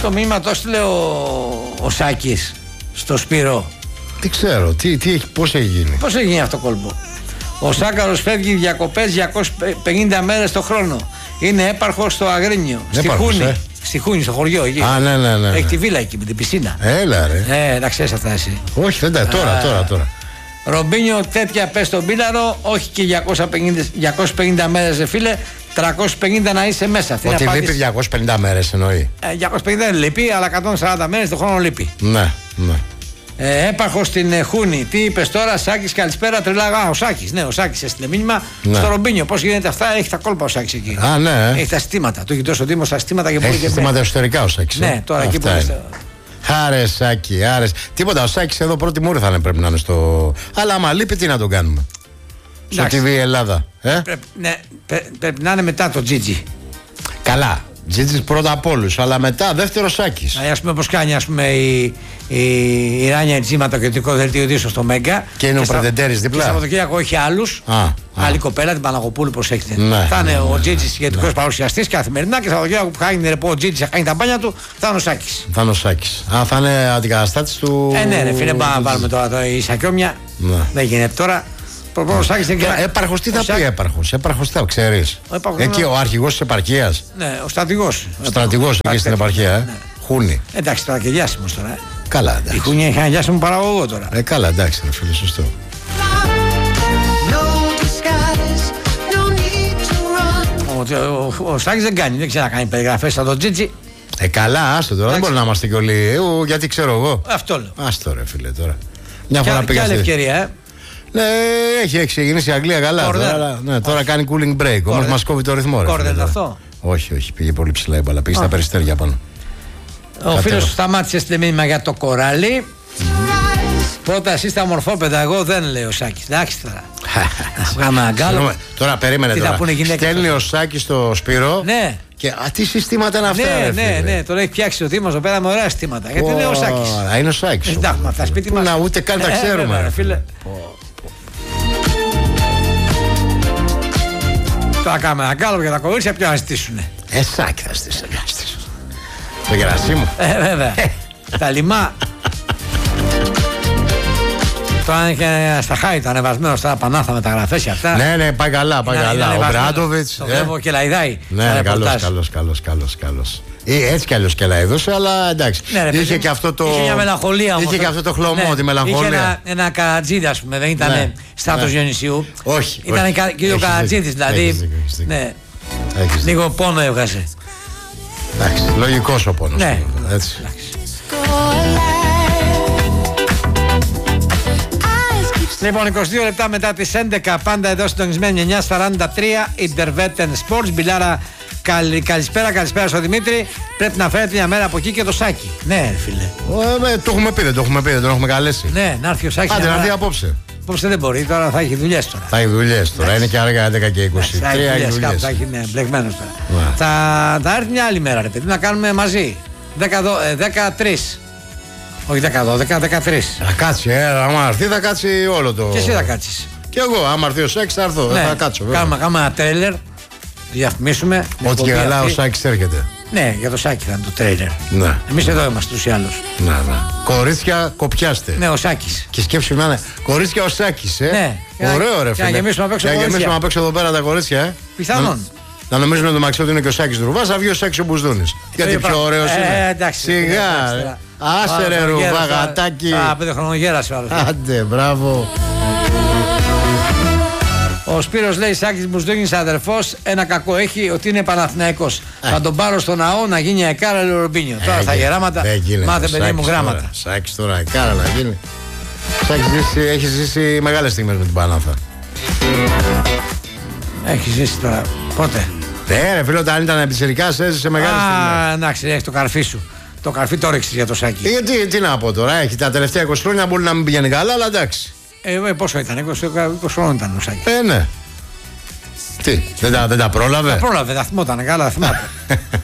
το μήνυμα το έστειλε ο Σάκης στο Σπύρο. Τι ξέρω, πώς έχει γίνει. Πώς έχει γίνει αυτό το κόλπο. Ο Σάκαρος φεύγει διακοπές 250 μέρες το χρόνο. Είναι έπαρχος στο Αγρίνιο. Στη Χούνη, στο χωριό εκεί. Ναι. Έχει τη βίλα εκεί με την πισίνα. Έλα ρε. Να ξέρεις αυτά εσύ. Όχι, δεν τα τώρα. Ρομπίνιο, τέτοια πες στον Πίλαρο. Όχι και 250 μέρες, ρε φίλε. 350 να είσαι μέσα. Ότι λείπει 250 μέρες εννοεί. 250 δεν λείπει, αλλά 140 μέρες το χρόνο λείπει. Ναι. Έπαρχος στην Χούνη. Τι είπες τώρα, Σάκης, καλησπέρα, τρελά. Ο Σάκης, ο Σάκης έστειλε μήνυμα στο Ρομπίνιο. Πώς γίνεται αυτά, έχει τα κόλπα ο Σάκης εκεί. Ναι. Έχει τα συστήματα. Το έχει δώσει ο Δήμος τα συστήματα και μπορεί και. Έχει συστήματα εσωτερικά ο Σάκης. Ναι, τώρα εκεί που. Άρε Σάκη, τίποτα. Ο Σάκης εδώ πρώτη μούρη θα είναι, πρέπει να είναι στο. Αλλά άμα λείπει, τι να τον κάνουμε. Στο TV Ελλάδα. Πρέπει να είναι μετά το Τζίτζι. Καλά. Τζίτζις πρώτα από όλους, αλλά μετά δεύτερο Σάκης. Ας πούμε πώς κάνει η Ράνια Τζίμα το κεντρικό δελτίο ειδήσεων στο Μέγκα. Και είναι ο Πρεδεντέρης δίπλα. Και Σαββατοκύριακο έχει άλλους. Άλλη κοπέλα, την Παναγοπούλου, προσέχετε. Ναι, θα είναι ο Τζίτζης ηγετικός παρουσιαστής καθημερινά και Σαββατοκύριακο που κάνει ρεπό ο Τζίτζης, θα κάνει τα μπάνια του, θα είναι ο Σάκης. Θα είναι αντικαταστάτης του. Ναι, ρε φίλε, πάμε να βάλουμε τώρα η Σακιόμια. Δεν γίνεται τώρα. Έπαρχος, τι θα πει έπαρχος? Έπαρχος θα ξέρεις. Εκεί ο αρχηγός της επαρχίας. Ναι, ο στρατηγός. Ο στρατηγός εκεί στην επαρχία. Χούνη. Εντάξει, τώρα και διάσημος τώρα. Καλά, εντάξει. Η Χούνη έχει ένα διάσημο παραγωγό τώρα. Καλά, εντάξει, ρε φίλε, σωστό. Ο Σάκης δεν κάνει, δεν ξέρει να κάνει περιγραφές σαν τον Τζίτζι. Καλά, άστο τώρα, δεν μπορεί να είμαστε κι όλοι. Γιατί ξέρω εγώ. Αυτό λέω. Άστο ρε φίλε τώρα. Μια φορά πήγα. Άλλη ευκαιρία, Ναι, έχει ξεκινήσει η Αγγλία καλά. Τώρα κάνει cooling break. Όμως μας κόβει το ρυθμό. Κόρδερ αυτό. Όχι, πήγε πολύ ψηλά η μπάλα. Πήγε στα περιστέρια πάνω. Ο φίλος σου σταμάτησε στην μήνυμα για το κοράλι. Πρώτα εσύ στα μορφόπεδα, εγώ δεν λέει ο Σάκης. Εντάξει τώρα. Βγάμε αγκάλο. Τώρα περίμενε τώρα. Στέλνει ο Σάκης στο Σπύρο. Ναι. Και τι συστήματα είναι αυτά? Ναι, τώρα έχει φτιάξει ο Δήμος εδώ πέρα με ωραία συστήματα. Γιατί είναι ο Σάκης. Είναι ο Σάκης. Εντάξει, αυτά σπίτι μας. Ούτε καν τα ξέρουμε. Τώρα κάνουμε αγκάλο για τα κορίτσια, ποιο να ζητήσουνε. Σάκη θα στήσουν. Το γερασί μου. Βέβαια. Τα λιμά. Τώρα είναι και στα χάρη, ήταν ανεβασμένο στα Πανάθα μεταγραφές και αυτά. Ναι, πάει καλά. Ο Μπράντοβιτς. Το βλέπω και λαϊδάει. Ναι, καλός. Έτσι κι αλλιώς και λαϊδούσε, αλλά εντάξει. Είχε και αυτό το. Είχε μια μελαγχολία όμως. Είχε και αυτό το χλωμό, τη μελαγχολία. Είχε ένα Καρατζίδη, ας πούμε, δεν ήταν στάτος Διονυσίου. Όχι. Ήταν και ο Καρατζίδης, δηλαδή. Ναι. Λίγο πόνο έβγαζε. Εντάξει, λογικός ο πόνος. Ναι. Έτσι. Λοιπόν, 22 λεπτά μετά τις 11, πάντα εδώ συντονισμένοι 9:43, Intervetten Sports. Μπιλάρα, καλησπέρα στο Δημήτρη. Πρέπει να φέρετε μια μέρα από εκεί και το Σάκη. Ναι, φίλε. Το έχουμε πει, δεν τον έχουμε καλέσει. Ναι, να έρθει ο Σάκης. Άντε, να έρθει απόψε. Απόψε δεν μπορεί, τώρα θα έχει δουλειές τώρα. Θα έχει δουλειές τώρα, είναι και αργά 11 και 20. Θα έχει δουλειές. Θα έχει μπλεγμένος τώρα. Θα έρθει μια άλλη μέρα, ρε παιδί, να κάνουμε μαζί. 13. Όχι 10-12, 13. Θα κάτσει, άμα έρθει θα κάτσει όλο το. Και εσύ θα κάτσεις. Και εγώ, άμα έρθει ο Σάκης θα έρθω. Ναι. Θα κάτσω. Κάνουμε ένα τρέλερ. Διαφημίσουμε. Ό,τι και καλά ο Σάκης έρχεται. Ναι, για το Σάκη θα είναι το τρέλερ. Ναι. Εμείς εδώ είμαστε τους ή άλλους. Ναι. Κορίτσια, κοπιάστε. Ναι, ο Σάκης. Και σκέψου να είναι κορίτσια ο Σάκης, Ναι. Ωραίο ρε φίλε. Και να γεμίσουμε απ' έξω εδώ πέρα τα κορίτσια, Πιθανόν. Να νομίζουν το μαξί ότι είναι και ο Σάκης Ρουβάς, θα βγει ο Σάκης ο Μπουσδούνης. Γιατί πιο ωραίος είναι. Εντάξει. Σιγά. Άσε ρε Ρουβά, γατάκι. 5 χρονών γέρασε ο άλλος. Άντε, μπράβο. Ο Σπύρος λέει: Σάκης Μπουσδούνης αδερφός. Ένα κακό έχει ότι είναι Παναθηναϊκός. Θα τον πάρω στο ναό να γίνει εκάρα, λέει ο Ρομπίνιο. Τώρα στα γεράματα μάθε παιδί μου γράμματα. Σάκης τώρα εκάρα να γίνει. Σάκης έχει ζήσει μεγάλες στιγμές με την Πανάθα. Έχει ζήσει τώρα. Πότε? Ρε φίλε, όταν ήταν πιτσιρικάς έζησε μεγάλες στιγμές. Εντάξει, έχει το καρφί σου. Το καρφί το ρίξεις για το Σάκη. Γιατί, τι να πω τώρα, έχει τα τελευταία 20 χρόνια μπορεί να μην πηγαίνει καλά, αλλά εντάξει. Πόσο ήταν, 20 χρόνια ήταν ο Σάκη. Ναι. Τι, δεν τα πρόλαβε. Τα πρόλαβε, τα θυμόταν καλά, θυμάται.